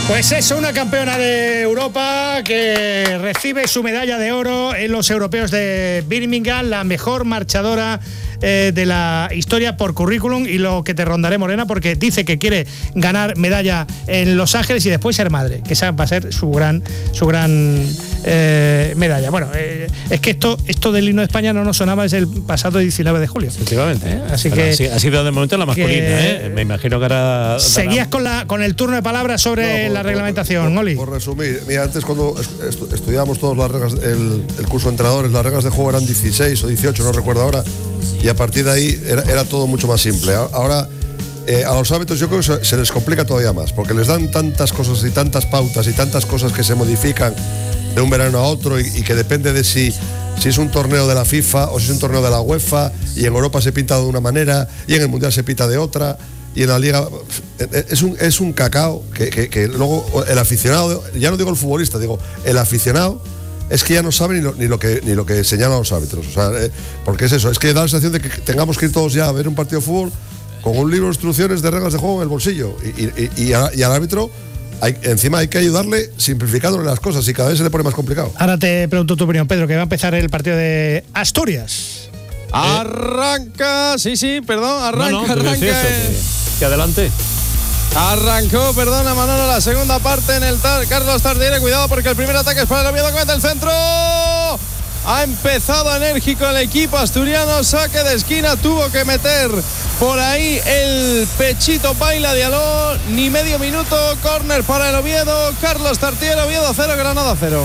Pues eso, una campeona de Europa que recibe su medalla de oro en los europeos de Birmingham, la mejor marchadora de la historia por currículum, y lo que te rondaré, Morena, porque dice que quiere ganar medalla en Los Ángeles y después ser madre, que esa va a ser su gran medalla. Bueno, es que esto del himno de España no nos sonaba desde el pasado 19 de julio. Efectivamente. Así pero que ha sido de momento la masculina, Me imagino que ahora seguías con el turno de palabras sobre la reglamentación, Oli. Por resumir, mira, antes cuando estudiábamos todos las reglas, el curso de entrenadores, las reglas de juego eran 16 o 18, no recuerdo ahora, y a partir de ahí era todo mucho más simple. Ahora a los árbitros yo creo que se les complica todavía más, porque les dan tantas cosas y tantas pautas y tantas cosas que se modifican de un verano a otro y que depende de si es un torneo de la FIFA o si es un torneo de la UEFA, y en Europa se pinta de una manera y en el Mundial se pinta de otra, y en la Liga es un cacao que luego el aficionado, ya no digo el futbolista, digo el aficionado, es que ya no sabe ni lo que señalan los árbitros. O sea, porque es eso, es que da la sensación de que tengamos que ir todos ya a ver un partido de fútbol con un libro de instrucciones de reglas de juego en el bolsillo, y al árbitro encima hay que ayudarle simplificándole las cosas, y cada vez se le pone más complicado. Ahora te pregunto tu opinión, Pedro, que va a empezar el partido de Asturias. Arranca, arranca. Que adelante. Arrancó, perdona Manolo, la segunda parte en el Carlos Tartiere. Cuidado porque el primer ataque es para el Oviedo, que mete el centro. Ha empezado enérgico el equipo asturiano, saque de esquina, tuvo que meter por ahí el pechito Paila Diallo, ni medio minuto, córner para el Oviedo. Carlos Tartiere, Oviedo 0, Granada 0.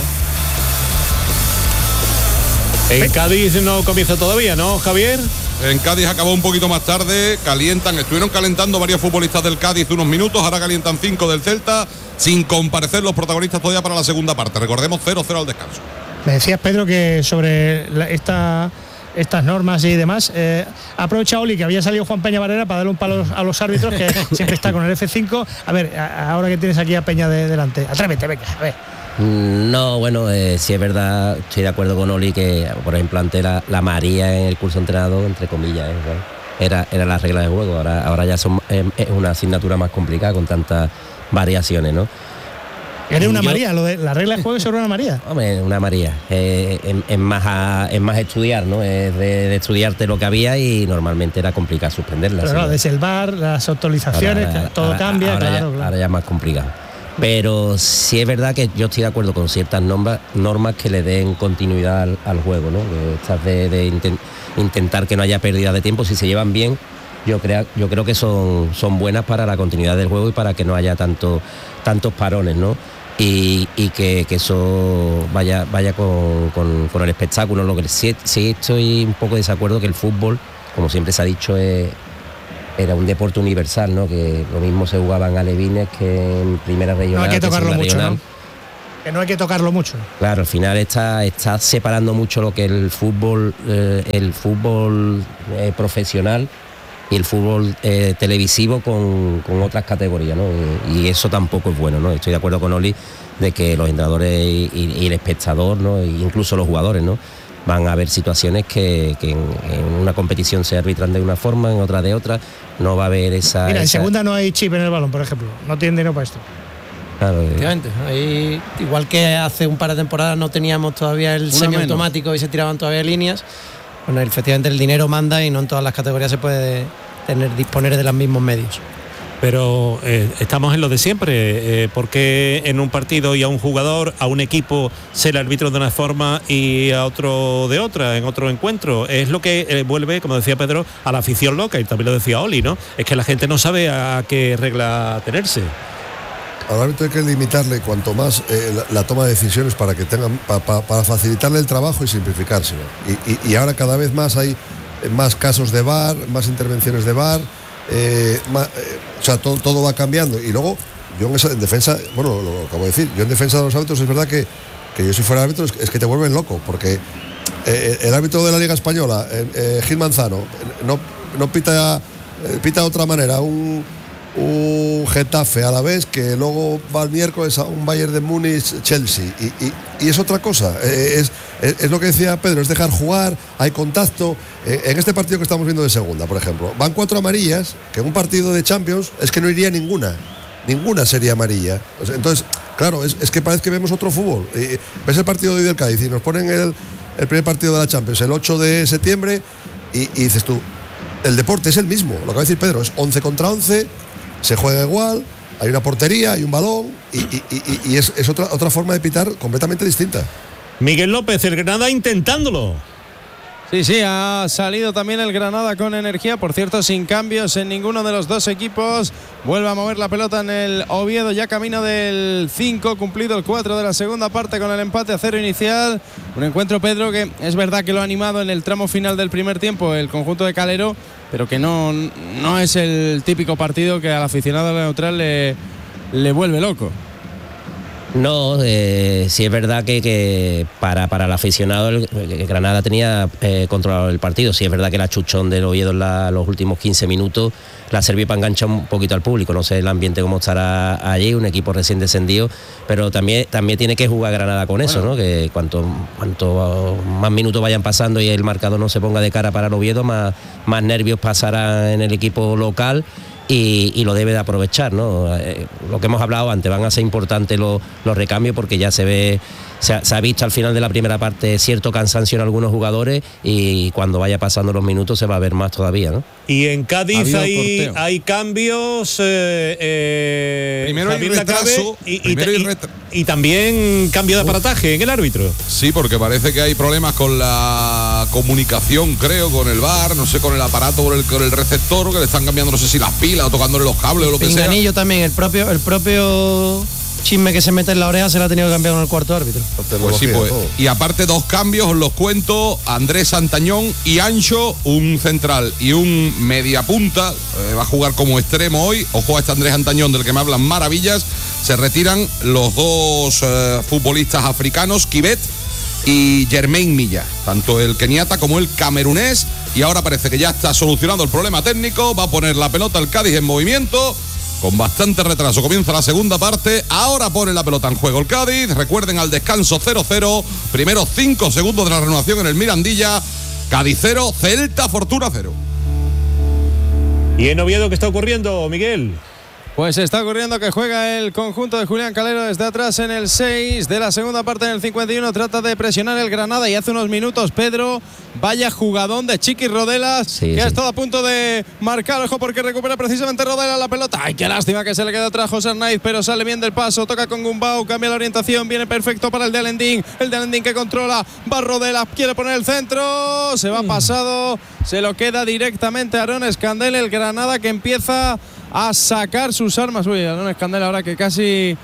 En Cádiz no comienza todavía, ¿no, Javier? En Cádiz acabó un poquito más tarde, estuvieron calentando varios futbolistas del Cádiz unos minutos, ahora calientan 5 del Celta, sin comparecer los protagonistas todavía para la segunda parte. Recordemos 0-0 al descanso. Me decías, Pedro, que sobre estas normas y demás, ha aprovechado Oli que había salido Juan Peña Barrera para darle un palo a los árbitros, que siempre está con el F5. A ver, ahora que tienes aquí a Peña delante, atrévete, venga, a ver. No, bueno, sí es verdad, estoy de acuerdo con Oli que, por ejemplo, antes la María en el curso entrenador, entre comillas, era la regla de juego. Ahora ya es una asignatura más complicada con tantas variaciones, ¿no? ¿Eres una María? ¿Lo de la regla de juego es sobre una María? Hombre, una María. Es más estudiar, ¿no? Es de estudiarte lo que había, y normalmente era complicado suspenderla. Pero claro, desde el VAR, las actualizaciones, todo cambia, claro. Ahora ya es más complicado. Pero sí es verdad que yo estoy de acuerdo con ciertas normas que le den continuidad al juego, ¿no? Estas de intentar que no haya pérdida de tiempo, si se llevan bien, yo creo que son buenas para la continuidad del juego y para que no haya tantos parones, ¿no? Y que eso vaya con el espectáculo. Lo que sí estoy un poco de desacuerdo, que el fútbol, como siempre se ha dicho, era un deporte universal, ¿no? Que lo mismo se jugaban alevines que en primera regional. No hay que tocarlo mucho, regional, ¿no? Que no hay que tocarlo mucho. Claro, al final está separando mucho lo que el fútbol profesional y el fútbol televisivo con otras categorías, ¿no? Y eso tampoco es bueno, ¿no? Estoy de acuerdo con Oli de que los entrenadores y el espectador, ¿no? E incluso los jugadores, ¿no? Van a haber situaciones que en una competición se arbitran de una forma, en otra de otra. No va a haber esa... Mira, en segunda no hay chip en el balón, por ejemplo. No tienen dinero para esto. Claro, efectivamente. Ahí, igual que hace un par de temporadas no teníamos todavía el semiautomático y se tiraban todavía líneas. Bueno, efectivamente el dinero manda y no en todas las categorías se puede disponer de los mismos medios. Pero estamos en lo de siempre, porque en un partido y a un jugador, a un equipo se le arbitra de una forma y a otro de otra, en otro encuentro. Es lo que vuelve, como decía Pedro, a la afición loca, y también lo decía Oli, ¿no? Es que la gente no sabe a qué regla tenerse. Al árbitro hay que limitarle cuanto más la toma de decisiones para que tengan para facilitarle el trabajo y simplificárselo. Y ahora cada vez más hay más casos de VAR, más intervenciones de VAR. O sea, todo va cambiando. Y luego yo en defensa, bueno, lo acabo de decir, yo en defensa de los árbitros es verdad que yo si fuera árbitro es que te vuelven loco, porque el árbitro de la Liga Española, Gil Manzano, no pita de otra manera un Getafe a la vez que luego va el miércoles a un Bayern de Múnich Chelsea y es otra cosa. Es lo que decía Pedro, es dejar jugar, hay contacto. En este partido que estamos viendo de segunda, por ejemplo, van 4 amarillas, que en un partido de Champions es que no iría ninguna. ninguna sería amarilla. O sea, entonces, claro, es que parece que vemos otro fútbol. Ves el partido de hoy del Cádiz y nos ponen el primer partido de la Champions el 8 de septiembre y dices tú, el deporte es el mismo, lo que va a decir Pedro, es 11 contra 11, se juega igual, hay una portería, hay un balón y es otra forma de pitar completamente distinta. Miguel López, el Granada intentándolo. Sí, ha salido también el Granada con energía, por cierto, sin cambios en ninguno de los dos equipos. Vuelve a mover la pelota en el Oviedo, ya camino del 5, cumplido el 4 de la segunda parte con el empate a 0 inicial. Un encuentro, Pedro, que es verdad que lo ha animado en el tramo final del primer tiempo el conjunto de Calero, pero que no es el típico partido que al aficionado neutral le vuelve loco. No, sí es verdad que para el aficionado el Granada tenía controlado el partido. Sí es verdad que el achuchón del Oviedo en los últimos 15 minutos la sirvió para enganchar un poquito al público. No sé el ambiente cómo estará allí, un equipo recién descendido, pero también tiene que jugar Granada con eso, ¿no? Que cuanto más minutos vayan pasando y el marcador no se ponga de cara para el Oviedo, más nervios pasará en el equipo local. Y lo debe de aprovechar, ¿no? Lo que hemos hablado antes, van a ser importantes los recambios porque ya se ha visto al final de la primera parte cierto cansancio en algunos jugadores y cuando vaya pasando los minutos se va a ver más todavía, ¿no? Y en Cádiz hay cambios. Primero hay retraso. Y también cambio de aparataje en el árbitro. Sí, porque parece que hay problemas con la comunicación, creo, con el VAR, no sé, con el aparato, con el receptor, que le están cambiando, no sé si las pilas o tocándole los cables o lo que sea. Pinganillo también, el propio chisme que se mete en la oreja se la ha tenido que cambiar con el cuarto árbitro. Pues sí, pues. Y aparte 2 cambios, os los cuento. Andrés Santañón y Ancho, un central y un mediapunta, va a jugar como extremo hoy. Ojo a este Andrés Santañón del que me hablan maravillas. Se retiran los 2 futbolistas africanos, Kibet y Germain Milla, tanto el keniata como el camerunés. Y ahora parece que ya está solucionado el problema técnico. Va a poner la pelota el Cádiz en movimiento. Con bastante retraso comienza la segunda parte. Ahora pone la pelota en juego el Cádiz. Recuerden, al descanso 0-0. Primeros 5 segundos de la renovación en el Mirandilla. Cádiz 0, Celta Fortuna 0. ¿Y en Oviedo qué está ocurriendo, Miguel? Pues está ocurriendo que juega el conjunto de Julián Calero desde atrás en el 6 de la segunda parte. En el 51 trata de presionar el Granada y hace unos minutos, Pedro, vaya jugadón de Chiqui Rodelas, que ha estado a punto de marcar. Ojo, porque recupera precisamente Rodelas la pelota. Ay, qué lástima que se le queda atrás José Arnaiz, pero sale bien del paso, toca con Gumbau, cambia la orientación, viene perfecto para el de Alendín. El de Alendín que controla, va Rodelas, quiere poner el centro, se va pasado, se lo queda directamente a Aaron Escandel. El Granada que empieza a sacar sus armas. Uy, Aaron Escandel ahora que casi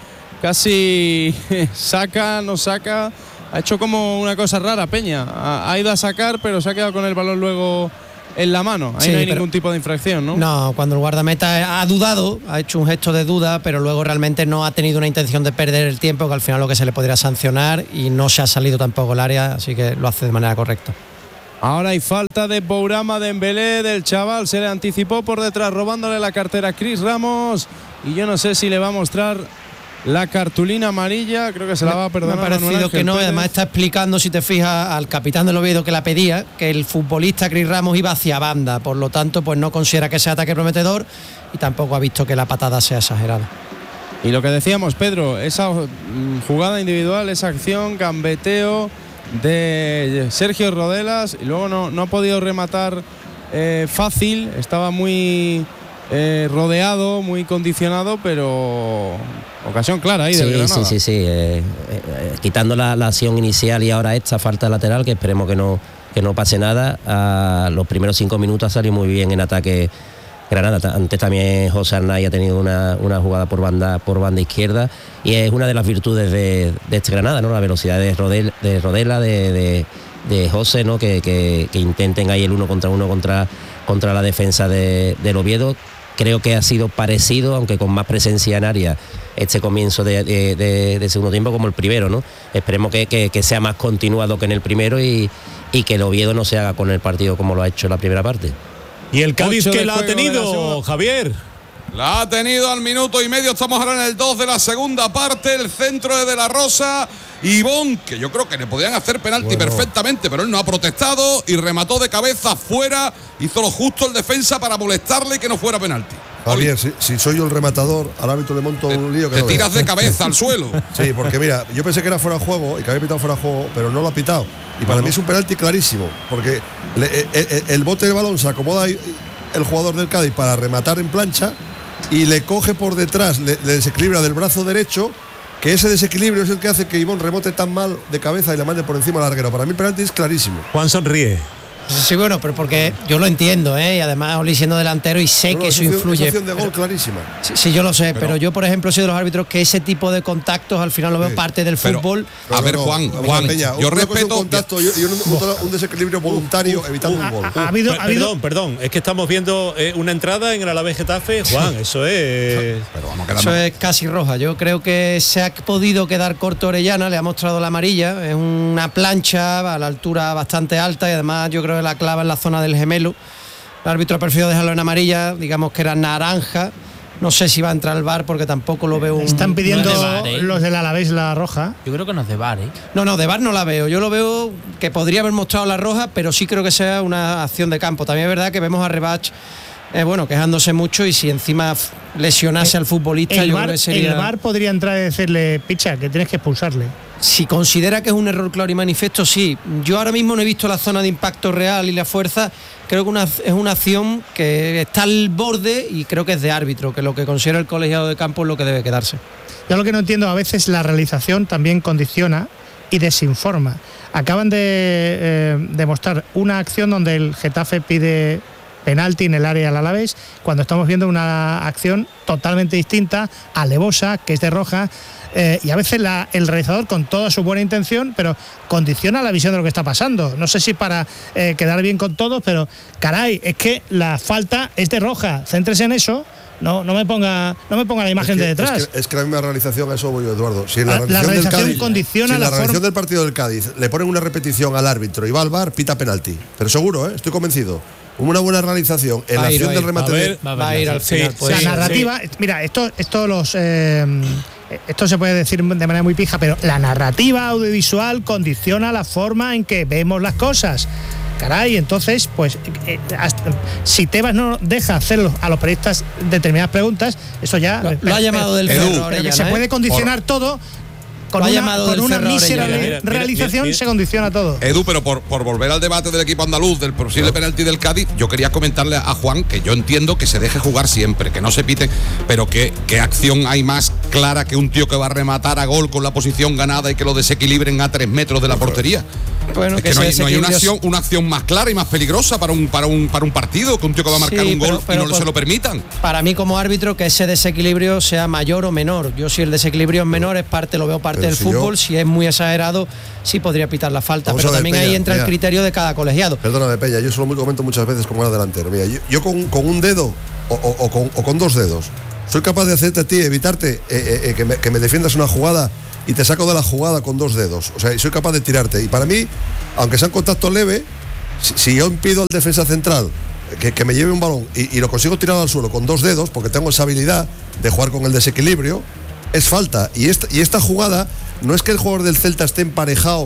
no saca. Ha hecho como una cosa rara, Peña. Ha ido a sacar, pero se ha quedado con el balón luego en la mano. Ahí sí, no hay ningún tipo de infracción, ¿no? No, cuando el guardameta ha dudado, ha hecho un gesto de duda, pero luego realmente no ha tenido una intención de perder el tiempo, que al final lo que se le podría sancionar, y no se ha salido tampoco el área, así que lo hace de manera correcta. Ahora hay falta de Bourama Dembélé, del chaval, se le anticipó por detrás robándole la cartera a Chris Ramos y yo no sé si le va a mostrar la cartulina amarilla, creo que se la va a perdonar. Me ha parecido que no, además está explicando, si te fijas, al capitán del Oviedo que la pedía, que el futbolista Chris Ramos iba hacia banda, por lo tanto pues no considera que sea ataque prometedor y tampoco ha visto que la patada sea exagerada. Y lo que decíamos, Pedro, esa jugada individual, esa acción, gambeteo de Sergio Rodelas y luego no ha podido rematar fácil, estaba muy rodeado, muy condicionado, pero ocasión clara ahí del Granada. Sí. Quitando la acción inicial y ahora esta falta lateral, que esperemos que no pase nada. Los primeros 5 minutos ha salido muy bien en ataque Granada. Antes también José Arnaiz ha tenido una jugada por banda izquierda y es una de las virtudes de este Granada, ¿no? La velocidad de Rodela, de José, ¿no? Que intenten ahí el 1 contra 1 contra la defensa del Oviedo. Creo que ha sido parecido, aunque con más presencia en área, este comienzo de segundo tiempo como el primero, ¿no? Esperemos que sea más continuado que en el primero y que el Oviedo no se haga con el partido como lo ha hecho en la primera parte. ¿Y el Cádiz que la ha tenido, Javier? La ha tenido al minuto y medio, estamos ahora en el 2 de la segunda parte, el centro de la Rosa, Ivón, que yo creo que le podían hacer penalti perfectamente, pero él no ha protestado y remató de cabeza fuera, hizo lo justo el defensa para molestarle y que no fuera penalti. Javier, si soy yo el rematador, al árbitro le monto un lío que te tiras de cabeza al suelo. Sí, porque mira, yo pensé que era fuera de juego y que había pitado fuera de juego, pero no lo ha pitado. Y para mí es un penalti clarísimo, porque el bote de balón se acomoda el jugador del Cádiz para rematar en plancha y le coge por detrás, le desequilibra del brazo derecho, que ese desequilibrio es el que hace que Ivón remote tan mal de cabeza y le mande por encima al larguero. Para mí el penalti es clarísimo. Juan sonríe. Sí, bueno, pero porque yo lo entiendo, y además Oli siendo delantero y sé que eso influye. Es una opción de gol clarísima. Sí, yo lo sé, pero yo, por ejemplo, soy de los árbitros que ese tipo de contactos al final lo veo parte del fútbol. A ver, Juan, Peña, yo respeto un contacto y un desequilibrio voluntario evitando un gol. Perdón, es que estamos viendo una entrada en el Alavés Getafe, Juan, eso es. Pero vamos a eso es casi roja. Yo creo que se ha podido quedar corto Orellana, le ha mostrado la amarilla, es una plancha a la altura bastante alta y además yo creo que la clava en la zona del gemelo. El árbitro ha preferido dejarlo en amarilla, digamos que era naranja. No sé si va a entrar al VAR porque tampoco lo veo. Están pidiendo los del Alavés la roja. Yo creo que no es de VAR, No, de VAR no la veo. Yo lo veo que podría haber mostrado la roja, pero sí creo que sea una acción de campo. También es verdad que vemos a Rebach quejándose mucho y si encima lesionase al futbolista, yo creo que sería. El VAR podría entrar y decirle, picha, que tienes que expulsarle. Si considera que es un error claro y manifiesto, sí. Yo ahora mismo no he visto la zona de impacto real y la fuerza. Creo que es una acción que está al borde y creo que es de árbitro, que lo que considera el colegiado de campo es lo que debe quedarse. Yo lo que no entiendo, a veces la realización también condiciona y desinforma. Acaban de demostrar una acción donde el Getafe pide penalti en el área al Alavés, cuando estamos viendo una acción totalmente distinta, alevosa, que es de roja. Y a veces el realizador, con toda su buena intención, pero condiciona la visión de lo que está pasando. No sé si para quedar bien con todos, pero caray, es que la falta es de roja. Céntrese en eso. No me ponga la imagen de detrás. Es que la misma realización, a eso voy yo, Eduardo. Si en la realización del Cádiz, condiciona la realización del partido del Cádiz le ponen una repetición al árbitro y va al VAR, pita penalti. Pero seguro, estoy convencido. Una buena realización en la acción del remate va a ir al final. La narrativa, mira, esto se puede decir de manera muy pija, pero la narrativa audiovisual condiciona la forma en que vemos las cosas. Caray, entonces, pues, si Tebas no deja hacer a los periodistas determinadas preguntas, eso ya. Lo ha llamado del Ferro. Se puede condicionar todo. Con una mísera realización se condiciona todo. Edu, pero por volver al debate del equipo andaluz, del posible penalti del Cádiz, yo quería comentarle a Juan que yo entiendo que se deje jugar siempre, que no se piten, pero ¿qué acción hay más clara que un tío que va a rematar a gol con la posición ganada y que lo desequilibren a 3 metros de la portería? Bueno, es que no hay una acción más clara y más peligrosa para un partido, que un tío que va a marcar un gol y no se lo permitan. Para mí, como árbitro, que ese desequilibrio sea mayor o menor. Yo, si el desequilibrio es menor, lo veo parte del fútbol. Si es muy exagerado, sí podría pitar la falta. Pero también ahí entra el criterio de cada colegiado. Perdóname, Peña, yo solo me comento muchas veces como era delantero. Mira, yo con un dedo o con 2 dedos soy capaz de hacerte a ti, evitarte que me defiendas una jugada y te saco de la jugada con 2 dedos. O sea, soy capaz de tirarte. Y para mí, aunque sea un contacto leve, si yo impido al defensa central que me lleve un balón y lo consigo tirar al suelo con 2 dedos, porque tengo esa habilidad de jugar con el desequilibrio, es falta. Y esta jugada no es que el jugador del Celta esté emparejado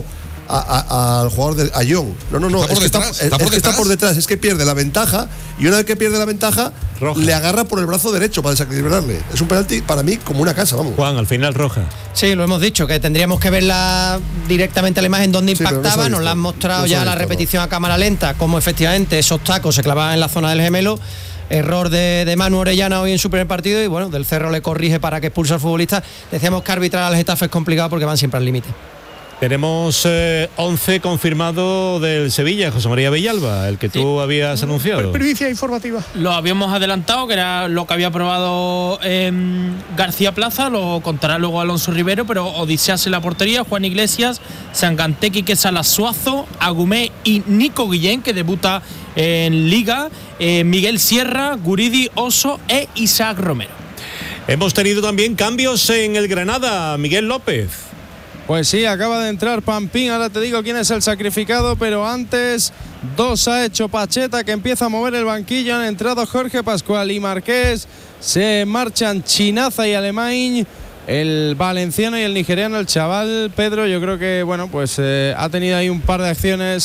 al jugador de Ayón. No. Está por detrás. Es que pierde la ventaja y una vez que pierde la ventaja, roja. Le agarra por el brazo derecho para desequilibrarle. Es un penalti para mí como una casa, vamos. Juan, al final roja. Sí, lo hemos dicho, que tendríamos que verla directamente a la imagen donde impactaba. Nos la han mostrado ya la repetición a cámara lenta, como efectivamente esos tacos se clavaban en la zona del gemelo. Error de Manu Orellana hoy en su primer partido y bueno, del Cerro le corrige para que expulse al futbolista. Decíamos que arbitrar al Getafe es complicado porque van siempre al límite. Tenemos 11 confirmado del Sevilla, José María Villalba, el que tú habías anunciado. Primicia informativa. Lo habíamos adelantado, que era lo que había probado García Plaza, lo contará luego Alonso Rivero, pero Odiseas en la portería, Juan Iglesias, Sangante, Quique Salas, Suazo, Agumé y Nico Guillén, que debuta en Liga, Miguel Sierra, Guridi, Oso e Isaac Romero. Hemos tenido también cambios en el Granada, Miguel López. Pues sí, acaba de entrar Pampín, ahora te digo quién es el sacrificado, pero antes 2 ha hecho Pacheta, que empieza a mover el banquillo. Han entrado Jorge Pascual y Marqués, se marchan Chinaza y Alemán, el valenciano y el nigeriano, el chaval Pedro. Yo creo que bueno, pues ha tenido ahí un par de acciones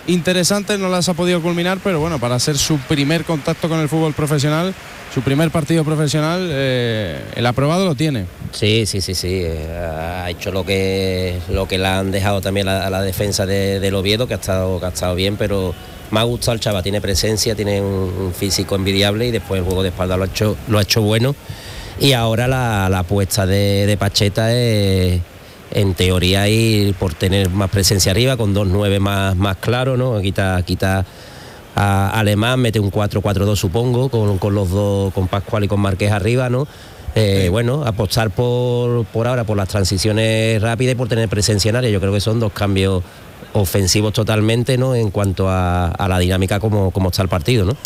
interesantes, no las ha podido culminar, pero bueno, para ser su primer contacto con el fútbol profesional, su primer partido profesional, el aprobado lo tiene. Sí. Ha hecho lo que le han dejado también a la defensa del Oviedo, que ha estado bien, pero me ha gustado el chaval, tiene presencia, tiene un físico envidiable y después el juego de espalda lo ha hecho bueno. Y ahora la apuesta de Pacheta es, en teoría, ir por tener más presencia arriba, con 2-9 más claro, ¿no? Quita a Alemán, mete un 4-4-2 supongo, con los dos, con Pascual y con Márquez arriba, ¿no? Bueno, apostar por ahora por las transiciones rápidas y por tener presencia en área. Yo creo que son dos cambios ofensivos totalmente, ¿no? En cuanto a la dinámica como está el partido, ¿no?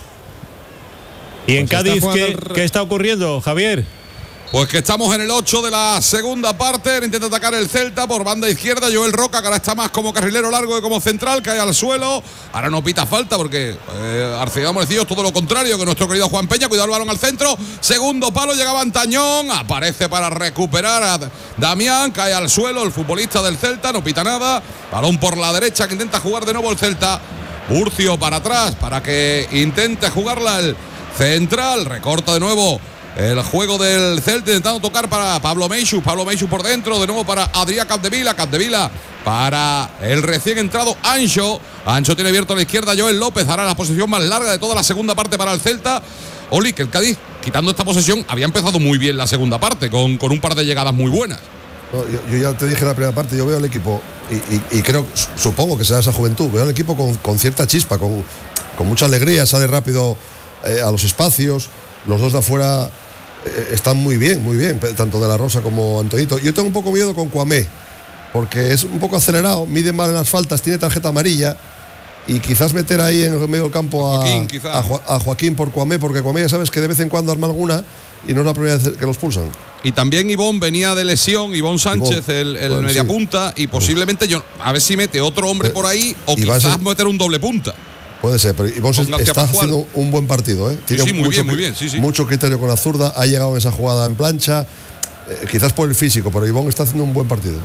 ¿Y en Cádiz qué está ocurriendo, Javier? Pues que estamos en el 8 de la segunda parte. Intenta atacar el Celta por banda izquierda. Joel Roca, que ahora está más como carrilero largo que como central, cae al suelo. Ahora no pita falta porque Arcediano Morecillo es todo lo contrario que nuestro querido Juan Peña. Cuidado el balón al centro. Segundo palo, llegaba Antañón. Aparece para recuperar a Damián. Cae al suelo el futbolista del Celta. No pita nada. Balón por la derecha que intenta jugar de nuevo el Celta. Urcio para atrás para que intente jugarla el central. Recorta de nuevo el juego del Celta, intentando tocar para Pablo Meixu por dentro, de nuevo para Adrián Capdevila para el recién entrado Ancho tiene abierto a la izquierda Joel López, hará la posesión más larga de toda la segunda parte para el Celta. Oli, que el Cádiz, quitando esta posesión, había empezado muy bien la segunda parte, con un par de llegadas muy buenas. No, yo ya te dije en la primera parte, yo veo al equipo y creo, supongo que será esa juventud, veo al equipo con cierta chispa, con mucha alegría, sale rápido a los espacios, los dos de afuera están muy bien, tanto De la Rosa como Antoñito. Yo tengo un poco miedo con Cuamé, porque es un poco acelerado, mide mal en las faltas, tiene tarjeta amarilla, y quizás meter ahí en el medio del campo a Joaquín por Cuamé, porque Cuamé ya sabes que de vez en cuando arma alguna y no es la primera vez que los pulsan. Y también Ivón venía de lesión, Ivón Sánchez, el mediapunta, y posiblemente a ver si mete otro hombre por ahí, o quizás meter un doble punta. Puede ser, pero Ivón está haciendo un buen partido, ¿eh? Tiene muy bien. Mucho criterio con la zurda, ha llegado en esa jugada en plancha, quizás por el físico, pero Ivón está haciendo un buen partido.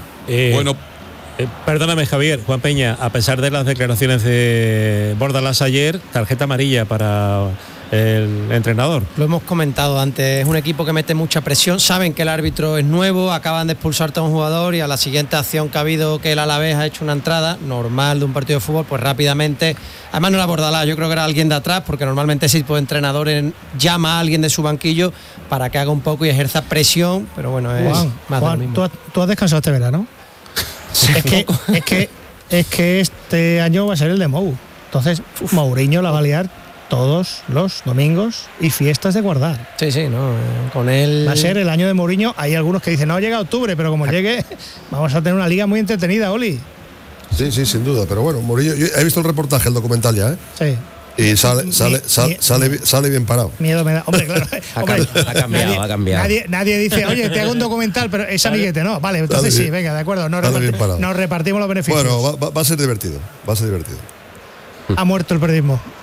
Perdóname, Javier, Juan Peña, a pesar de las declaraciones de Bordalás ayer, tarjeta amarilla para el entrenador. Lo hemos comentado antes, es un equipo que mete mucha presión, saben que el árbitro es nuevo, acaban de expulsar a un jugador y a la siguiente acción que ha habido, que el Alavés ha hecho una entrada normal de un partido de fútbol, pues rápidamente, además no era Bordalás, yo creo que era alguien de atrás, porque normalmente ese tipo de entrenador llama a alguien de su banquillo para que haga un poco y ejerza presión, pero bueno, es más de lo mismo. ¿Tú has descansado este verano? Sí, es que este año va a ser el de Mou. Entonces, Mourinho la va a liar todos los domingos y fiestas de guardar. Sí, no, con él va a ser el año de Mourinho. Hay algunos que dicen, no llega octubre, pero como llegue, vamos a tener una liga muy entretenida, Oli. Sí, sin duda, pero bueno, Mourinho, yo he visto el reportaje, el documental ya, ¿eh? Sí. Y sale bien parado. Miedo me da. Hombre, claro. Ha cambiado. Nadie dice, oye, te hago un documental, pero es amiguete, ¿no? Vale, entonces sí, venga, de acuerdo. Nos repartimos los beneficios. Bueno, va a ser divertido. Ha muerto el periodismo.